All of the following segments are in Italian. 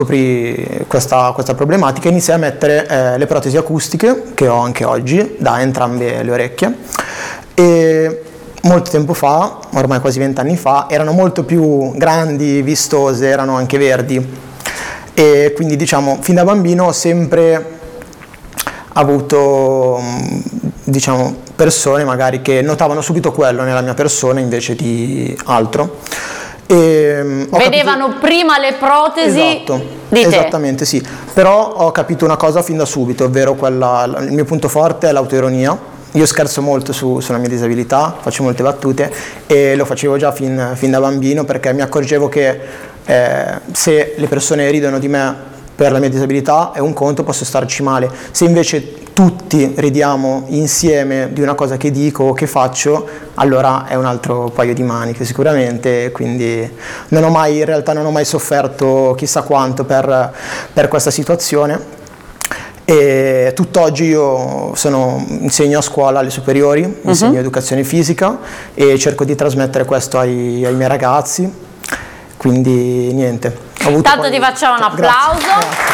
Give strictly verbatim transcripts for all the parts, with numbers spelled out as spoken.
scoprì questa, questa problematica e iniziai a mettere eh, le protesi acustiche, che ho anche oggi, da entrambe le orecchie, e molto tempo fa, ormai quasi vent'anni fa, erano molto più grandi, vistose, erano anche verdi, e quindi diciamo fin da bambino ho sempre avuto diciamo persone magari che notavano subito quello nella mia persona invece di altro. E vedevano capito... prima le protesi esatto, di te. Esattamente, sì. Però ho capito una cosa fin da subito, ovvero quella, il mio punto forte è l'autoironia. Io scherzo molto su, sulla mia disabilità, faccio molte battute e lo facevo già fin, fin da bambino, perché mi accorgevo che eh, se le persone ridono di me per la mia disabilità è un conto, posso starci male. Se invece tutti ridiamo insieme di una cosa che dico o che faccio, allora è un altro paio di maniche sicuramente. Quindi non ho mai, in realtà non ho mai sofferto chissà quanto per, per questa situazione. E tutt'oggi io sono, insegno a scuola alle superiori, uh-huh. insegno educazione fisica e cerco di trasmettere questo ai, ai miei ragazzi, quindi niente. Ho avuto Tanto poi... ti facciamo un applauso. Grazie.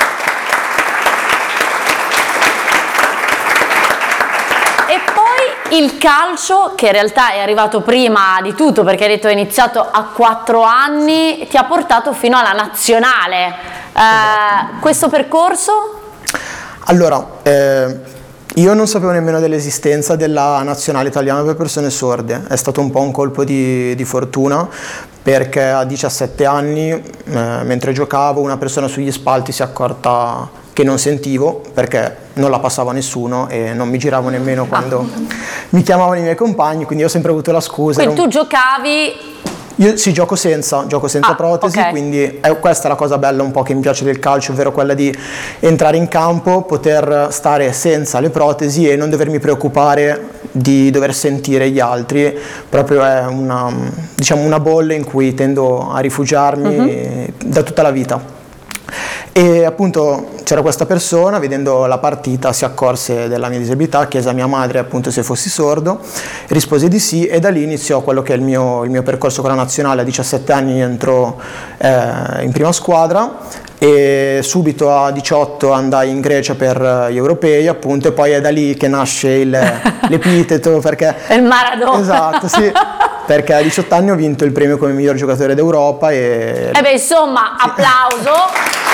E poi il calcio, che in realtà è arrivato prima di tutto, perché hai detto hai iniziato a quattro anni, ti ha portato fino alla nazionale. Eh, esatto. Questo percorso? Allora, eh, io non sapevo nemmeno dell'esistenza della nazionale italiana per persone sorde, è stato un po' un colpo di, di fortuna, perché a diciassette anni, eh, mentre giocavo, una persona sugli spalti si è accorta che non sentivo, perché non la passava nessuno e non mi giravo nemmeno quando ah. mi chiamavano i miei compagni, quindi ho sempre avuto la scusa. Quindi un... tu giocavi... Io sì, gioco senza, gioco senza ah, protesi, okay. Quindi è, questa è la cosa bella un po' che mi piace del calcio, ovvero quella di entrare in campo, poter stare senza le protesi e non dovermi preoccupare di dover sentire gli altri. Proprio è una, diciamo, una bolla in cui tendo a rifugiarmi uh-huh. da tutta la vita. E appunto c'era questa persona, vedendo la partita si accorse della mia disabilità, chiese a mia madre appunto se fossi sordo, rispose di sì e da lì iniziò quello che è il mio, il mio percorso con la nazionale. A diciassette anni entro eh, in prima squadra e subito a diciotto andai in Grecia per gli europei appunto, e poi è da lì che nasce il, l'epiteto, perché il Maradona. Esatto, sì. Perché a diciotto anni ho vinto il premio come miglior giocatore d'Europa e... E beh, insomma, sì. Applauso!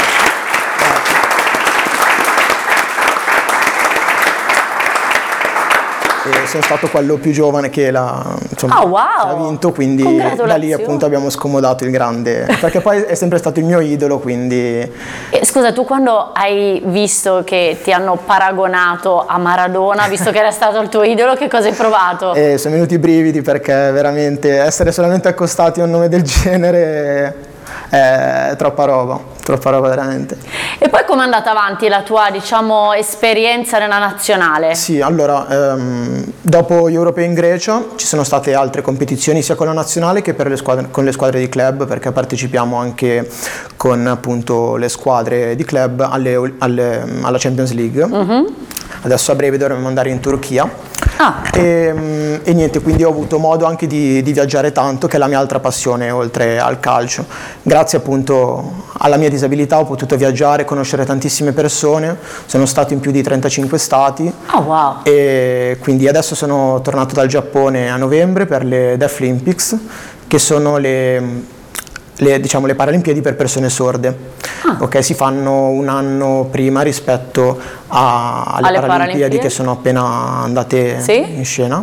E sono stato quello più giovane che l'ha, insomma, oh, wow. che ha vinto, quindi da lì appunto abbiamo scomodato il grande, perché poi è sempre stato il mio idolo, quindi... E, scusa, tu quando hai visto che ti hanno paragonato a Maradona, visto che era stato il tuo idolo, che cosa hai provato? E sono venuti i brividi, perché veramente essere solamente accostati a un nome del genere è troppa roba, troppa roba veramente. E poi com'è andata avanti la tua, diciamo, esperienza nella nazionale? Sì, allora, ehm, dopo gli europei in Grecia ci sono state altre competizioni sia con la nazionale che per le squadre, con le squadre di club, perché partecipiamo anche con appunto le squadre di club alle, alle, alla Champions League. Uh-huh. Adesso a breve dovremo andare in Turchia. Ah. E, e niente, quindi ho avuto modo anche di, di viaggiare tanto, che è la mia altra passione oltre al calcio. Grazie appunto alla mia disabilità ho potuto viaggiare, conoscere tantissime persone, sono stato in più di trentacinque stati. Oh, wow. E quindi adesso sono tornato dal Giappone a novembre per le Deaflympics, che sono le... Le, diciamo, le Paralimpiadi per persone sorde. Ah. Okay, si fanno un anno prima rispetto a, alle, alle Paralimpiadi, Paralimpiadi che sono appena andate sì? in scena.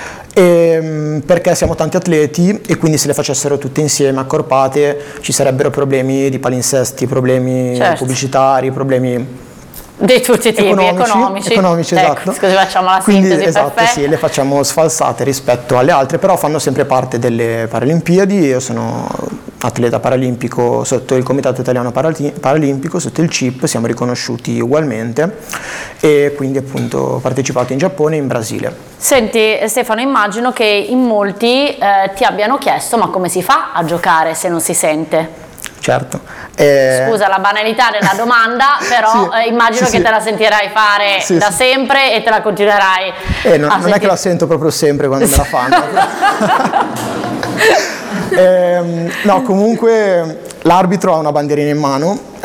E, perché siamo tanti atleti e quindi se le facessero tutte insieme accorpate ci sarebbero problemi di palinsesti, problemi certo. pubblicitari, problemi di tutti i tipi, economici, economici, economici ecco, esatto. Scusi, facciamo la Quindi, sintesi esatto, perfetta. sì, le facciamo sfalsate rispetto alle altre, però fanno sempre parte delle Paralimpiadi. Io sono atleta paralimpico sotto il Comitato Italiano Paralimpico, sotto il C I P, siamo riconosciuti ugualmente e quindi appunto ho partecipato in Giappone e in Brasile. Senti Stefano, immagino che in molti eh, ti abbiano chiesto ma come si fa a giocare se non si sente? Certo. Eh... Scusa la banalità della domanda, però sì, eh, immagino sì, che sì. te la sentirai fare sì, da sì. sempre e te la continuerai eh, non, non è che la sento proprio sempre quando me la fanno. eh, no, comunque l'arbitro ha una bandierina in mano,